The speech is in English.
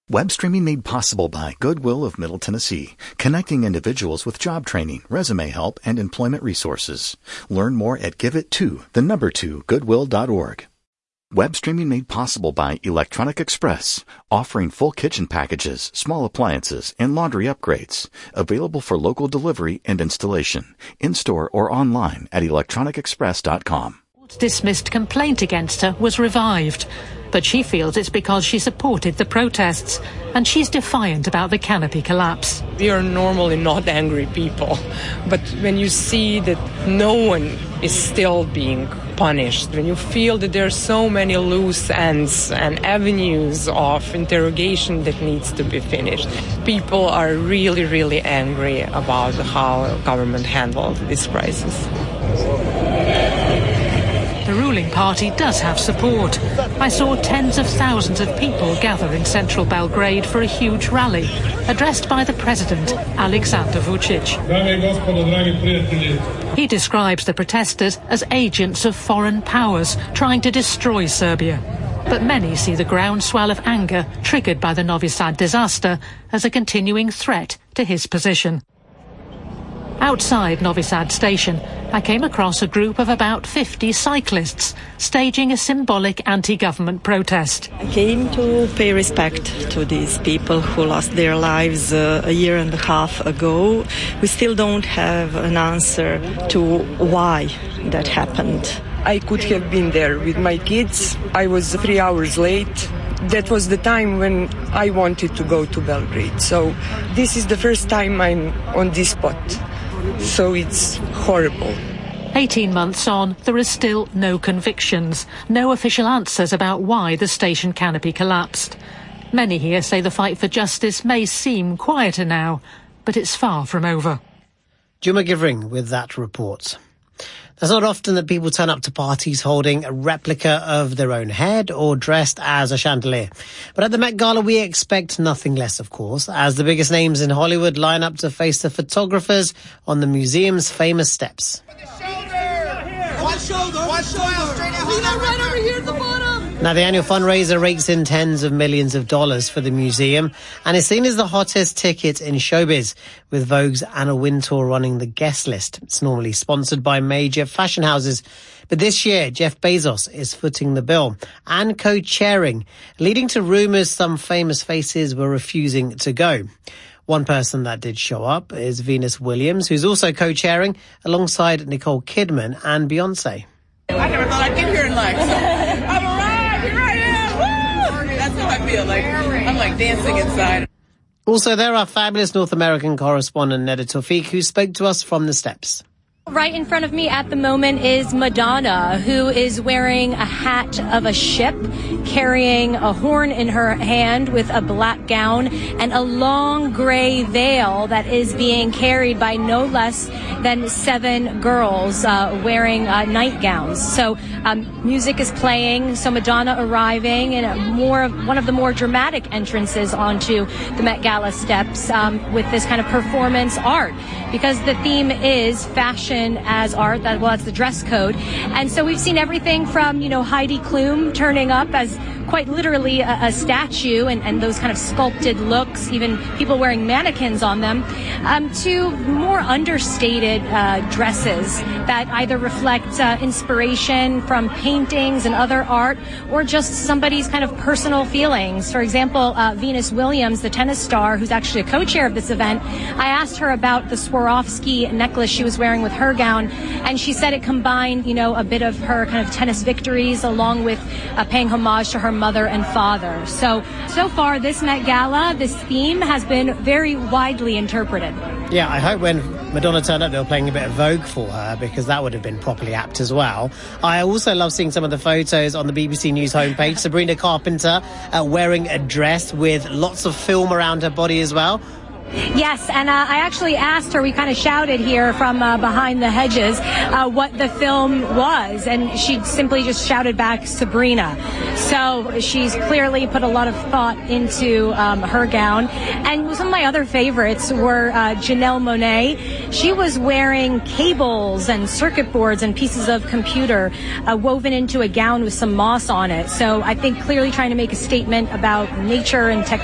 Web streaming made possible by Goodwill of Middle Tennessee, connecting individuals with job training, resume help, and employment resources. Learn more at giveit2goodwill.org. Web streaming made possible by Electronic Express, offering full kitchen packages, small appliances, and laundry upgrades. Available for local delivery and installation, in-store or online at electronicexpress.com. Dismissed complaint against her was revived, but she feels it's because she supported the protests, and she's defiant about the canopy collapse. We are normally not angry people, but when you see that no one is still being punished, when you feel that there are so many loose ends and avenues of interrogation that needs to be finished, people are really, really angry about how government handled this crisis. The ruling party does have support. I saw tens of thousands of people gather in central Belgrade for a huge rally, addressed by the president, Aleksandar Vučić. He describes the protesters as agents of foreign powers trying to destroy Serbia. But many see the groundswell of anger triggered by the Novi Sad disaster as a continuing threat to his position. Outside Novi Sad station, I came across a group of about 50 cyclists staging a symbolic anti-government protest. I came to pay respect to these people who lost their lives a year and a half ago. We still don't have an answer to why that happened. I could have been there with my kids. I was 3 hours late. That was the time when I wanted to go to Belgrade. So this is the first time I'm on this spot. So it's horrible. 18 months on, there is still no convictions, no official answers about why the station canopy collapsed. Many here say the fight for justice may seem quieter now, but it's far from over. Juma Givering with that report. It's not often that people turn up to parties holding a replica of their own head or dressed as a chandelier. But at the Met Gala, we expect nothing less, of course, as the biggest names in Hollywood line up to face the photographers on the museum's famous steps. One shoulder. Right over here at the bottom. Now, the annual fundraiser rakes in tens of millions of dollars for the museum and is seen as the hottest ticket in showbiz, with Vogue's Anna Wintour running the guest list. It's normally sponsored by major fashion houses, but this year Jeff Bezos is footing the bill and co-chairing, leading to rumours some famous faces were refusing to go. One person that did show up is Venus Williams, who's also co-chairing alongside Nicole Kidman and Beyonce. I never thought I'd get here in life. I'm alive. Here I am. Woo! That's how I feel. I'm like dancing inside. Also, there are fabulous North American correspondent Neda Tawfiq, who spoke to us from the steps. Right in front of me at the moment is Madonna, who is wearing a hat of a ship, carrying a horn in her hand with a black gown and a long gray veil that is being carried by no less than 7 girls wearing nightgowns. So music is playing, so Madonna arriving in one of the more dramatic entrances onto the Met Gala steps with this kind of performance art, because the theme is fashion as art. That's the dress code. And so we've seen everything from, Heidi Klum turning up as quite literally a statue and those kind of sculpted looks, even people wearing mannequins on them, to more understated dresses that either reflect inspiration from paintings and other art or just somebody's kind of personal feelings. For example, Venus Williams, the tennis star, who's actually a co-chair of this event, I asked her about the Swarovski necklace she was wearing with her gown, and she said it combined, a bit of her kind of tennis victories along with paying homage to her mother and father. So far, this Met Gala, this theme has been very widely interpreted. Yeah, I hope when Madonna turned up, they were playing a bit of Vogue for her, because that would have been properly apt as well. I also love seeing some of the photos on the BBC News homepage. Sabrina Carpenter wearing a dress with lots of film around her body as well. Yes, and I actually asked her, we kind of shouted here from behind the hedges, what the film was, and she simply just shouted back, Sabrina. So she's clearly put a lot of thought into her gown. And some of my other favorites were Janelle Monáe. She was wearing cables and circuit boards and pieces of computer woven into a gown with some moss on it. So I think clearly trying to make a statement about nature and technology.